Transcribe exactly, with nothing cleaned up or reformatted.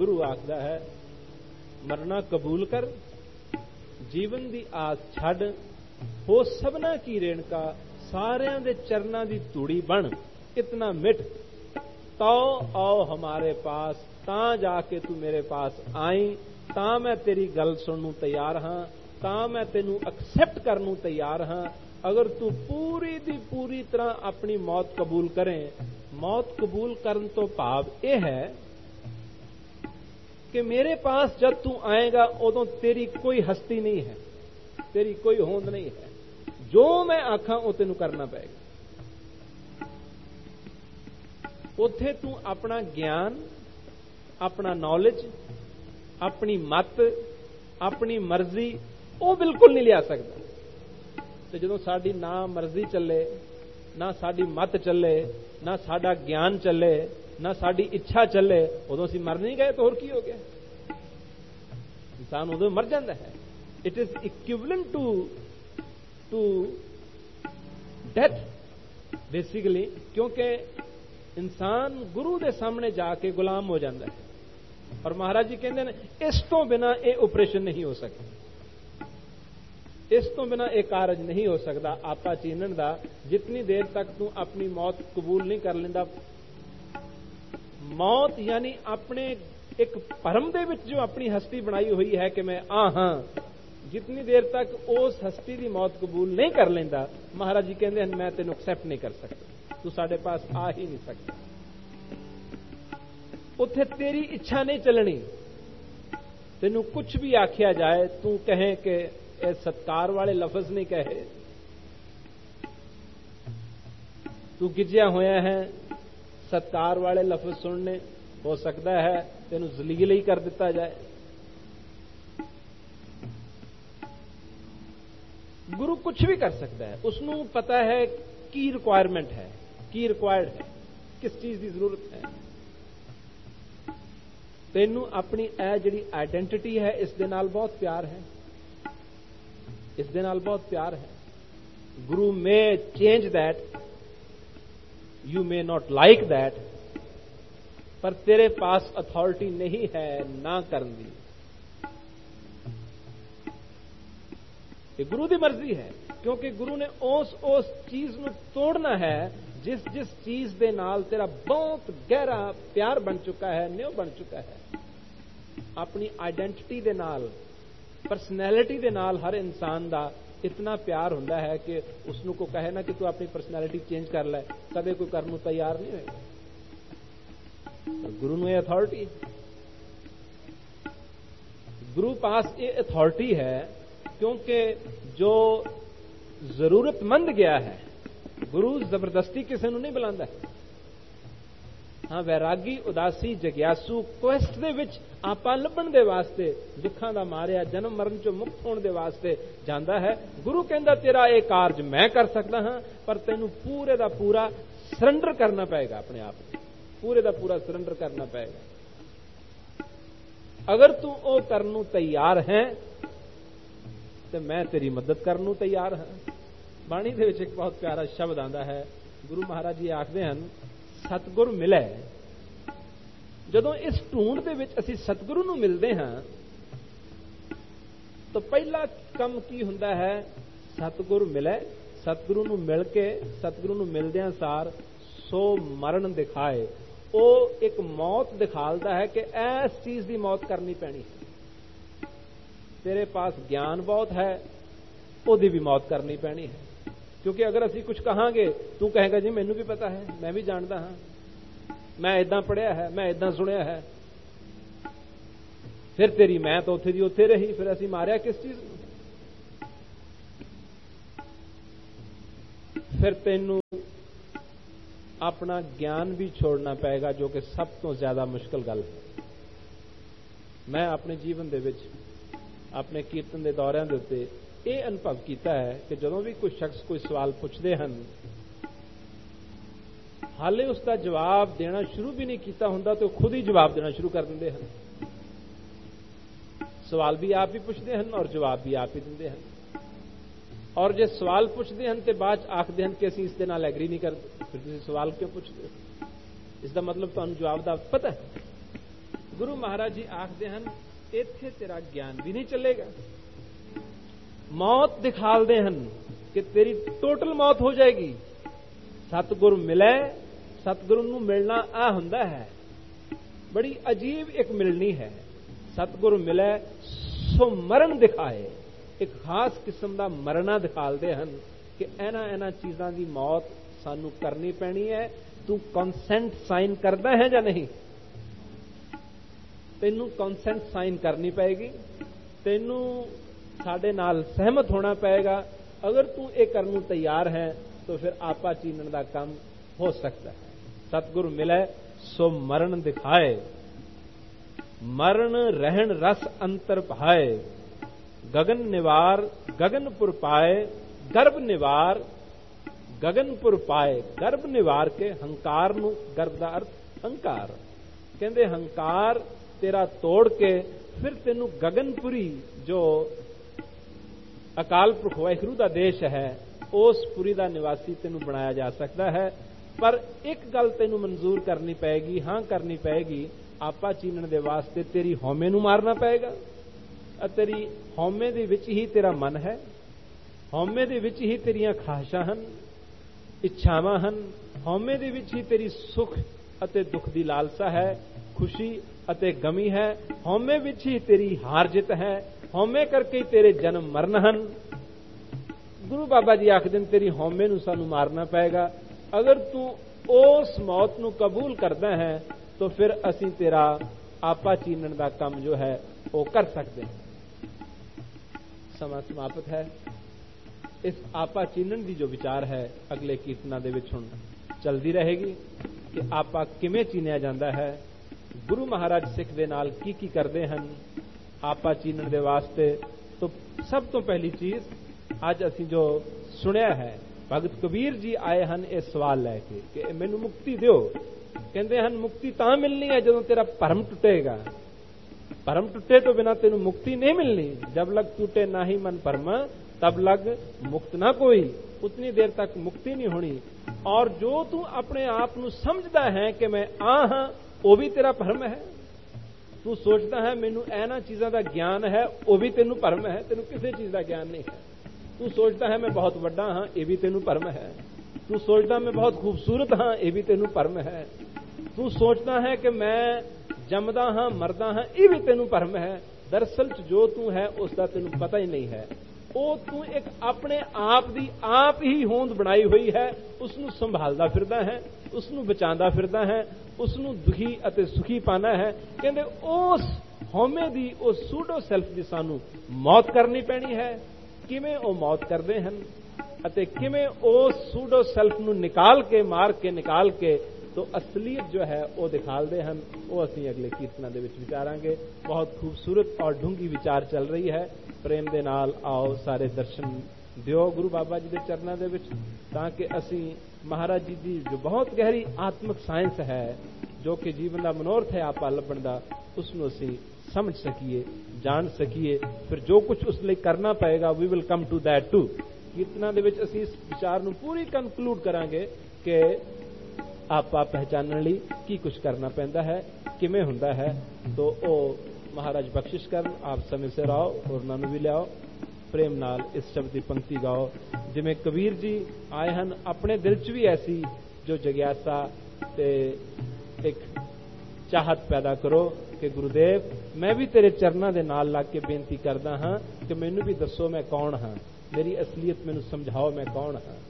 गुरु आखदा है मरना कबूल कर, जीवन दी आस छड़, हो सबना की रेणका, सारियां दे चरना दी धूड़ी बन, इतना मिट, तो आओ हमारे पास, तां जाके तू मेरे पास आई, तां मैं तेरी गल सुननू तैयार हां, तां मैं तेनू एक्सेप्ट करनू तैयार हां। अगर तू पूरी दी पूरी तरह अपनी मौत कबूल करें, मौत कबूल करन तो भाव यह है कि मेरे पास जब तू आएगा उदों तेरी कोई हस्ती नहीं है, तेरी कोई होंद नहीं है, जो मैं आखां वो तेनू करना पएगा। उत्थे तू अपना ज्ञान, अपना नॉलेज, अपनी मत, अपनी मर्जी वो बिल्कुल नहीं लिया सकता। तो जो साडी ना मर्जी चले, ना साडी मत चले, ना साडा ज्ञान चले, ना साडी इच्छा चले, उदों असीं मर नहीं गए तो होर की हो गया? इंसान उदों मर जाता है। It is equivalent to to death basically, क्योंकि इंसान गुरु के सामने जाके गुलाम हो जाता है। और महाराज जी कहते हैं इस तो बिना ये ऑपरेशन नहीं हो सकता, इस तो बिना एक कारज नहीं हो सकता आपा चीनन दा। जितनी देर तक तू अपनी मौत कबूल नहीं कर लेंदा, मौत यानी अपने एक भरम दे विच जो अपनी हस्ती बनाई हुई है कि मैं आ हां, जितनी देर तक उस हस्ती की मौत कबूल नहीं कर लेंदा, महाराज जी कहते हैं मैं तेनों एक्सेप्ट नहीं कर सकता, तू साडे पास आ ही नहीं सकता। उत्थे तेरी इच्छा नहीं चलनी, तेनों कुछ भी आखिया जाए, तू कहे कि ए सत्कार वाले लफज नहीं कहे, तू गिजया होया है सत्कार वाले लफज सुनने, हो सकता है तेनों जलील ही कर दिता जाए। गुरु कुछ भी कर सकता है, उसनों पता है की रिक्वायरमेंट है, की रिक्वायर्ड है, किस चीज की जरूरत है। तेनों अपनी ए जिहड़ी आइडेंटिटी है इस दे नाल बहुत प्यार है, इस दे नाल बहुत प्यार है। गुरु मे change that, you may not like that, पर तेरे पास अथॉरिटी नहीं है ना करन दी। ये गुरु की मर्जी है, क्योंकि गुरु ने उस उस चीज को तोड़ना है जिस जिस चीज दे नाल तेरा बहुत गहरा प्यार बन चुका है, न्यों बन चुका है। अपनी आइडेंटिटी दे नाल, परसनैलिटी दे नाल हर इंसान दा इतना प्यार हुंदा है कि उसनों को कहे ना कि तू अपनी परसनैलिटी चेंज कर ले, कदे कोई करने तैयार नहीं होगा। गुरु ने अथॉरिटी, गुरु पास ये अथॉरिटी है, क्योंकि जो जरूरतमंद गया है, गुरु जबरदस्ती किसी को नहीं बुलाता है। हाँ, वैरागी, उदासी, जग्यासू क्वेस्ट दे विच आपा लभण दे वास्ते, दुखां दा मारिया जन्म मरण चों मुक्त होने दे वास्ते जांदा है। गुरु कहंदा तेरा ये कारज मैं कर सकदा हां, पर तैनूं पूरे दा पूरा सरेंडर करना पएगा, अपने आप को पूरे दा पूरा सरेंडर करना पएगा। अगर तू ओ करनूं तैयार है तो मैं तेरी मदद करनूं तैयार हां। बाणी दे विच एक बहुत प्यारा शब्द आंदा है, गुरु महाराज जी आखदे हन सतगुर मिले। जदों इस ढूंढ दे विच असीं सतगुरु नूं मिलदे हां तो पहला काम की हुंदा है, सतगुर मिले, सतगुरु नूं मिल के, सतगुरु नूं मिलदियां सार सो मरण दिखाए। वो एक मौत दिखालदा है कि इस चीज की मौत करनी पैनी है। तेरे पास ज्ञान बहुत है, ओदी भी मौत करनी पैनी है। क्योंकि अगर असीं कुछ कहांगे, तू कहेगा जी मैनू भी पता है, मैं भी जानता हाँ, मैं इदां पढ़िया है, मैं इदां सुनिया है, फिर तेरी मैं तो उत्थे दी उत्थे रही, फिर असीं मारिया किस चीज नूं? फिर तेनू अपना ज्ञान भी छोड़ना पएगा, जो कि सब तो ज्यादा मुश्किल गल है। मैं अपने जीवन दे विच, अपने कीर्तन के दौरियां दे उत्ते ये अनुभव किया है कि जदों भी कोई शख्स कोई सवाल पूछते हैं, हाले उसका जवाब देना शुरू भी नहीं किया हुंदा तो खुद ही जवाब देना शुरू कर देंगे हैं। सवाल भी आप ही पूछते हैं और जवाब भी आप ही देंगे हैं। और जो सवाल पूछते हैं तो बाद आखते हैं कि असीं इस दे नाल एग्री नहीं करते, फिर तुसीं सवाल क्यों पूछते हो? इसका मतलब तुहानूं जवाब दा पता है। ਗੁਰੂ ਮਹਾਰਾਜ ਜੀ ਆਖਦੇ ਹਨ ਇੱਥੇ ਤੇਰਾ ਗਿਆਨ ਵੀ ਨਹੀਂ ਚੱਲੇਗਾ। ਮੌਤ ਦਿਖਾਲਦੇ ਹਨ ਕਿ ਤੇਰੀ ਟੋਟਲ ਮੌਤ ਹੋ ਜਾਏਗੀ। ਸਤਿਗੁਰ ਮਿਲੇ, ਸਤਿਗੁਰੂ ਨੂੰ ਮਿਲਣਾ ਆ ਹੁੰਦਾ ਹੈ, ਬੜੀ ਅਜੀਬ ਇੱਕ ਮਿਲਣੀ ਹੈ। ਸਤਿਗੁਰ ਮਿਲੇ ਸੋ ਮਰਨ ਦਿਖਾਏ, ਇੱਕ ਖਾਸ ਕਿਸਮ ਦਾ ਮਰਨਾ ਦਿਖਾਲਦੇ ਹਨ ਕਿ ਇਹਨਾਂ ਇਹਨਾਂ ਚੀਜ਼ਾਂ ਦੀ ਮੌਤ ਸਾਨੂੰ ਕਰਨੀ ਪੈਣੀ ਹੈ। ਤੂੰ ਕੌਨਸੈਂਟ ਸਾਈਨ ਕਰਦਾ ਹੈ ਜਾਂ ਨਹੀਂ? ਤੈਨੂੰ ਕੌਨਸੈਂਟ ਸਾਈਨ ਕਰਨੀ ਪਏਗੀ, ਤੈਨੂੰ ਸਾਡੇ ਨਾਲ ਸਹਿਮਤ ਹੋਣਾ ਪਏਗਾ। ਅਗਰ ਤੂੰ ਇਹ ਕਰਨ ਨੂੰ ਤਿਆਰ ਹੈ ਤਾਂ ਫਿਰ ਆਪਾ ਚੀਨਣ ਦਾ ਕੰਮ ਹੋ ਸਕਦਾ ਹੈ। ਸਤਿਗੁਰ ਮਿਲੇ ਸੋ ਮਰਨ ਦਿਖਾਏ, ਮਰਨ ਰਹਿਣ ਰਸ ਅੰਤਰ ਭਾਏ, ਗगन ਨਿਵਾਰ ਗगनपुर ਪਾਏ, ਗਰਭ ਨਿਵਾਰ ਗगनपुर ਪਾਏ। ਗਰਭ ਨਿਵਾਰ ਕੇ ਹੰਕਾਰ ਨੂੰ, ਗਰਭ ਦਾ ਅਰਥ ਹੰਕਾਰ, ਕਹਿੰਦੇ ਹੰਕਾਰ ਤੇਰਾ ਤੋੜ ਕੇ ਫਿਰ ਤੈਨੂੰ ਗगनपुरी ਜੋ ਅਕਾਲ ਪੁਰਖ ਵਾਹਿਗੁਰੂ ਦਾ ਦੇਸ਼ ਹੈ ਉਸ ਪੁਰੀ ਦਾ ਨਿਵਾਸੀ ਤੈਨੂੰ ਬਣਾਇਆ ਜਾ ਸਕਦਾ ਹੈ। ਪਰ ਇੱਕ ਗੱਲ ਤੈਨੂੰ ਮਨਜ਼ੂਰ ਕਰਨੀ ਪਏਗੀ, ਹਾਂ ਕਰਨੀ ਪਏਗੀ, ਆਪਾ ਚੀਨਣ ਦੇ ਵਾਸਤੇ ਤੇਰੀ ਹਉਮੈ ਨੂੰ ਮਾਰਨਾ ਪਏਗਾ। ਤੇਰੀ ਹਉਮੈ ਦੇ ਵਿੱਚ ਹੀ ਤੇਰਾ ਮਨ ਹੈ, ਹਉਮੈ ਦੇ ਵਿੱਚ ਹੀ ਤੇਰੀਆਂ ਖਾਹਿਸ਼ਾਂ ਹਨ, ਇੱਛਾਵਾਂ ਹਨ, ਹਉਮੈ ਦੇ ਵਿੱਚ ਹੀ ਤੇਰੀ ਸੁਖ ਅਤੇ ਦੁੱਖ ਦੀ ਲਾਲਸਾ ਹੈ, ਖੁਸ਼ੀ ਅਤੇ ਗਮੀ ਹੈ, ਹਉਮੈ ਵਿੱਚ ਹੀ ਤੇਰੀ ਹਾਰ ਜਿੱਤ ਹੈ, ਹਉਮੈ ਕਰਕੇ ਹੀ ਤੇਰੇ ਜਨਮ ਮਰਨ ਹਨ। ਗੁਰੂ ਬਾਬਾ ਜੀ ਆਖਦੇ ਨੇ ਤੇਰੀ ਹਉਮੈ ਨੂੰ ਸਾਨੂੰ ਮਾਰਨਾ ਪਏਗਾ। ਅਗਰ ਤੂੰ ਉਸ ਮੌਤ ਨੂੰ ਕਬੂਲ ਕਰਦਾ ਹੈ ਤਾਂ ਫਿਰ ਅਸੀਂ ਤੇਰਾ ਆਪਾ ਚੀਨਣ ਦਾ ਕੰਮ ਜੋ ਹੈ ਉਹ ਕਰ ਸਕਦੇ ਹਾਂ। ਸਮਾਂ ਸਮਾਪਤ ਹੈ। ਇਸ ਆਪਾ ਚੀਨਣ ਦੀ ਜੋ ਵਿਚਾਰ ਹੈ ਅਗਲੇ ਕੀਰਤਨਾਂ ਦੇ ਵਿੱਚ ਹੁਣ ਚਲਦੀ ਰਹੇਗੀ ਕਿ ਆਪਾ ਕਿਵੇਂ ਚੀਨਿਆ ਜਾਂਦਾ ਹੈ, ਗੁਰੂ ਮਹਾਰਾਜ ਸਿੱਖ ਦੇ ਨਾਲ ਕੀ ਕੀ ਕਰਦੇ ਹਨ ਆਪਾ ਚੀਨਣ ਦੇ ਵਾਸਤੇ। ਤਾਂ ਸਭ ਤੋਂ ਪਹਿਲੀ ਚੀਜ਼ ਅੱਜ ਅਸੀਂ ਜੋ ਸੁਣਿਆ ਹੈ, ਭਗਤ ਕਬੀਰ ਜੀ ਆਏ ਹਨ ਇਹ ਸਵਾਲ ਲੈ ਕੇ ਕਿ ਮੈਨੂੰ ਮੁਕਤੀ ਦਿਓ। ਕਹਿੰਦੇ ਹਨ ਮੁਕਤੀ ਤਾਂ ਮਿਲਣੀ ਹੈ ਜਦੋਂ ਤੇਰਾ ਭਰਮ ਟੁੱਟੇਗਾ। ਭਰਮ ਟੁੱਟੇ ਤੋਂ ਬਿਨਾਂ ਤੈਨੂੰ ਮੁਕਤੀ ਨਹੀਂ ਮਿਲਣੀ। ਜਬ ਲਗ ਟूटे ना ही मन भरम तब लग मुक्त ना कोई, उतनी देर तक मुक्ति नहीं होनी। और जो तू अपने आप ਨੂੰ ਸਮਝਦਾ ਹੈ ਕਿ ਮੈਂ ਆ ਹਾਂ, ਉਹ ਵੀ ਤੇਰਾ ਭਰਮ ਹੈ। ਤੂੰ ਸੋਚਦਾ ਹੈ ਮੈਨੂੰ ਇਹਨਾਂ ਚੀਜ਼ਾਂ ਦਾ ਗਿਆਨ ਹੈ, ਉਹ ਵੀ ਤੈਨੂੰ ਭਰਮ ਹੈ, ਤੈਨੂੰ ਕਿਸੇ ਚੀਜ਼ ਦਾ ਗਿਆਨ ਨਹੀਂ ਹੈ। ਤੂੰ ਸੋਚਦਾ ਹੈ ਮੈਂ ਬਹੁਤ ਵੱਡਾ ਹਾਂ, ਇਹ ਵੀ ਤੈਨੂੰ ਭਰਮ ਹੈ। ਤੂੰ ਸੋਚਦਾ ਮੈਂ ਬਹੁਤ ਖੂਬਸੂਰਤ ਹਾਂ, ਇਹ ਵੀ ਤੈਨੂੰ ਭਰਮ ਹੈ। ਤੂੰ ਸੋਚਦਾ ਹੈ ਕਿ ਮੈਂ ਜੰਮਦਾ ਹਾਂ ਮਰਦਾ ਹਾਂ, ਇਹ ਵੀ ਤੈਨੂੰ ਭਰਮ ਹੈ। ਦਰਅਸਲ ਚ ਜੋ ਤੂੰ ਹੈ ਉਸ ਦਾ ਤੈਨੂੰ ਪਤਾ ਹੀ ਨਹੀਂ ਹੈ। ਉਹ ਤੂੰ ਇੱਕ ਆਪਣੇ ਆਪ ਦੀ ਆਪ ਹੀ ਹੋਂਦ ਬਣਾਈ ਹੋਈ ਹੈ, ਉਸ ਨੂੰ ਸੰਭਾਲਦਾ ਫਿਰਦਾ ਹੈ, ਉਸ ਨੂੰ ਬਚਾਉਂਦਾ ਫਿਰਦਾ ਹੈ, ਉਸ ਨੂੰ ਦੁਖੀ ਅਤੇ ਸੁਖੀ ਪਾਣਾ ਹੈ। ਕਹਿੰਦੇ ਉਸ ਹਉਮੈ ਦੀ, ਉਸ ਸੂਡੋ ਸੈਲਫ ਦੀ ਸਾਨੂੰ ਮੌਤ ਕਰਨੀ ਪੈਣੀ ਹੈ। ਕਿਵੇਂ ਉਹ ਮੌਤ ਕਰਦੇ ਹਨ ਅਤੇ ਕਿਵੇਂ ਉਸ ਸੂਡੋ ਸੈਲਫ ਨੂੰ ਨਿਕਾਲ ਕੇ, ਮਾਰ ਕੇ ਨਿਕਾਲ ਕੇ तो असलियत जो है वो दिखाते हैं, वो असी अगले कीर्तना दे विच विचारांगे। बहुत खूबसूरत और ढूंगी विचार चल रही है। प्रेम दे नाल आओ सारे दर्शन दिओ गुरु बाबा जी के चरणों दे विच, ताकि असी महाराज जी की जो बहुत गहरी आत्मिक साइंस है, जो कि जीवन का मनोरथ है आपा लभण दा, उसनूं असी समझ सकीए, जान सकीए। फिर जो कुछ उस लिए करना पएगा we will come to that to. कीर्तना दे विच असी इस विचार नूं पूरी कंक्लूड करांगे कि आपा पहचानने ਲਈ ਕੀ ਕੁਝ ਕਰਨਾ ਪੈਂਦਾ ਹੈ, ਕਿਵੇਂ ਹੁੰਦਾ ਹੈ। तो ਉਹ ਮਹਾਰਾਜ ਬਖਸ਼ਿਸ਼ ਕਰਨ, ਆਪ ਸਮੇਂ ਸਿਰ ਆਓ, ਹੋਰਨਾਂ ਨੂੰ ਵੀ ਲਿਆਓ, ਪ੍ਰੇਮ ਨਾਲ ਇਸ ਸ਼ਬਦ ਦੀ ਪੰਕਤੀ ਗਾਓ ਜਿਵੇਂ ਕਬੀਰ ਜੀ ਆਏ ਹਨ। ਆਪਣੇ ਦਿਲ 'ਚ ਵੀ ਐਸੀ ਜੋ ਜਗਿਆਸਾ ਤੇ ਇੱਕ ਚਾਹਤ ਪੈਦਾ ਕਰੋ ਕਿ ਗੁਰੂਦੇਵ ਮੈਂ ਵੀ ਤੇਰੇ ਚਰਨਾਂ ਦੇ ਨਾਲ ਲੱਗ ਕੇ ਬੇਨਤੀ ਕਰਦਾ ਹਾਂ ਕਿ ਮੈਨੂੰ ਵੀ ਦੱਸੋ ਮੈਂ ਕੌਣ ਹਾਂ, ਮੇਰੀ ਅਸਲੀਅਤ ਮੈਨੂੰ ਸਮਝਾਓ ਮੈਂ ਕੌਣ ਹਾਂ।